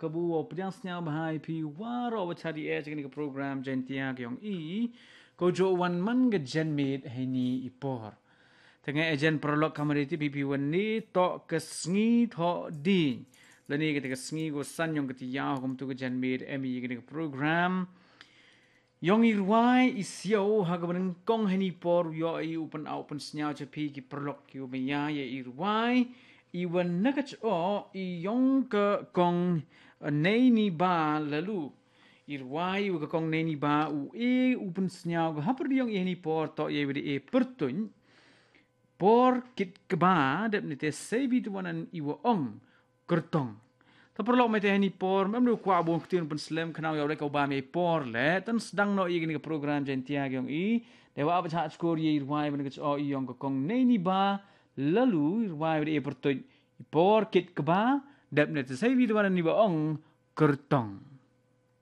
kebu pedang senyal bahai pi waro wacari cakap ni ke program jentia kyong ko jo wan man ke jenmit heni ipor. Tengah ejen prolog kamariti pipi wan ni to kesngi to di. Lani kita kesngi go san yang ketiya kum tu ke jenmit emi ke program. Yong irwai isiau haga benengkong heni por yo open senyal cepi ki prolog ki umaya ye irwai iwan nakach o yong ke kong nei ni ba lalu irwai ke kong nei ni ba open senyal hapur yong heni por to ye wedi pertun por kit keba dep ni te sebi tuanan iwa ong kertong. Terperlu mete heni por, memang ku abon ketin pun slam kenal ya kau ba me por le, tan sedang no ini program jentia yang dewa apa cak skor ye irwai ben ke o yang ke kong nei ni ba lalu irwai de pertoi por kit keba dep ne te sebi tuanan iwa ong kertong.